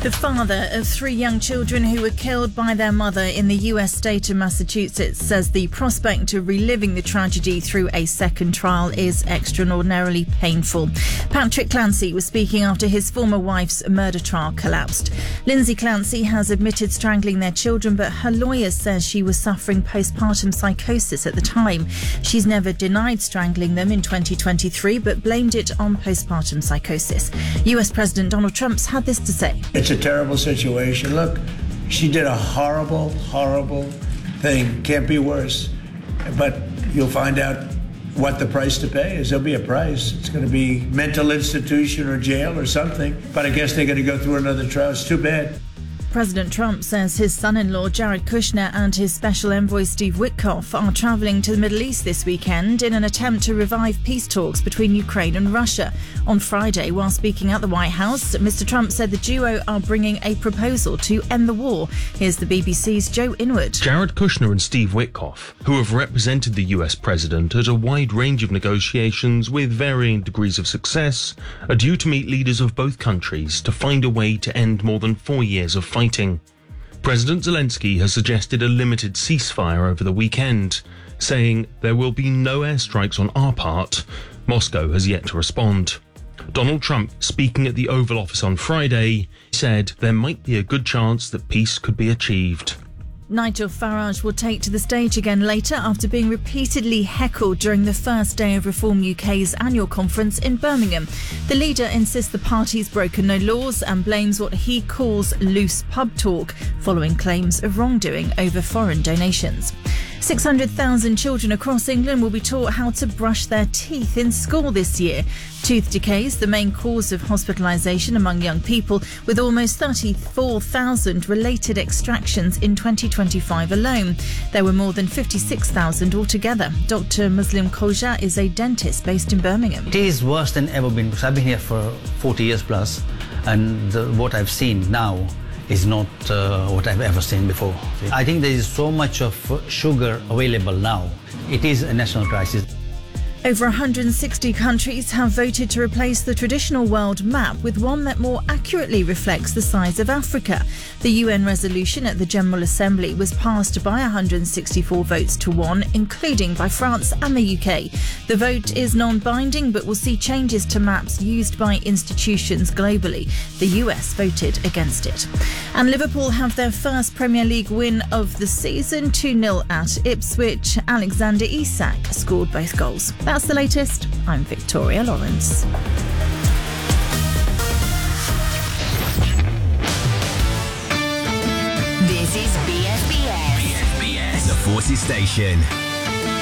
The father of 3 young children who were killed by their mother in the US state of Massachusetts says the prospect of reliving the tragedy through a second trial is extraordinarily painful. Patrick Clancy was speaking after his former wife's murder trial collapsed. Lindsay Clancy has admitted strangling their children, but her lawyer says she was suffering postpartum psychosis at the time. She's never denied strangling them in 2023, but blamed it on postpartum psychosis. US President Donald Trump's had this to say. It's a terrible situation. Look, she did a horrible, horrible thing. Can't be worse. But you'll find out what the price to pay is. There'll be a price. It's going to be mental institution or jail or something. But I guess they're going to go through another trial. It's too bad. President Trump says his son-in-law Jared Kushner and his special envoy Steve Witkoff are travelling to the Middle East this weekend in an attempt to revive peace talks between Ukraine and Russia. On Friday, while speaking at the White House, Mr. Trump said the duo are bringing a proposal to end the war. Here's the BBC's Joe Inwood. Jared Kushner and Steve Witkoff, who have represented the US president at a wide range of negotiations with varying degrees of success, are due to meet leaders of both countries to find a way to end more than 4 years of fighting. President Zelensky has suggested a limited ceasefire over the weekend, saying there will be no airstrikes on our part. Moscow has yet to respond. Donald Trump, speaking at the Oval Office on Friday, said there might be a good chance that peace could be achieved. Nigel Farage will take to the stage again later after being repeatedly heckled during the first day of Reform UK's annual conference in Birmingham. The leader insists the party's broken no laws and blames what he calls loose pub talk, following claims of wrongdoing over foreign donations. 600,000 children across England will be taught how to brush their teeth in school this year. Tooth decay is the main cause of hospitalisation among young people, with almost 34,000 related extractions in 2025 alone. There were more than 56,000 altogether. Dr. Muslim Koja is a dentist based in Birmingham. It is worse than ever been, because I've been here for 40 years plus, and what I've seen now is not what I've ever seen before. I think there is so much of sugar available now. It is a national crisis. Over 160 countries have voted to replace the traditional world map with one that more accurately reflects the size of Africa. The UN resolution at the General Assembly was passed by 164 votes to 1, including by France and the UK. The vote is non-binding but will see changes to maps used by institutions globally. The US voted against it. And Liverpool have their first Premier League win of the season, 2-0 at Ipswich. Alexander Isak scored both goals. That's the latest. I'm Victoria Lawrence. This is BFBS. The Forces Station.